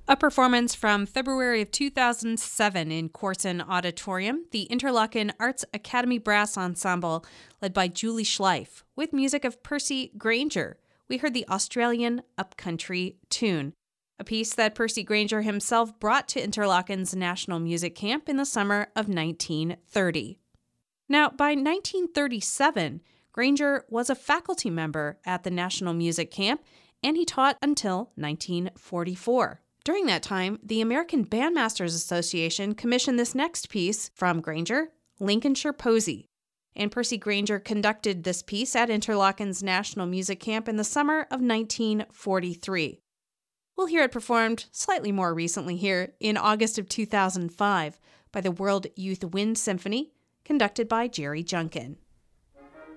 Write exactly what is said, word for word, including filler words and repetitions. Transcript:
A performance from February of two thousand seven in Corson Auditorium, the Interlochen Arts Academy Brass Ensemble, led by Julie Schleif, with music of Percy Grainger. We heard the Australian Upcountry Tune, a piece that Percy Grainger himself brought to Interlochen's National Music Camp in the summer of nineteen thirty. Now, by nineteen thirty-seven, Grainger was a faculty member at the National Music Camp, and he taught until nineteen forty-four. During that time, the American Bandmasters Association commissioned this next piece from Grainger, Lincolnshire Posy, and Percy Grainger conducted this piece at Interlochen's National Music Camp in the summer of nineteen forty-three. We'll hear it performed slightly more recently here in August of two thousand five by the World Youth Wind Symphony, conducted by Jerry Junkin.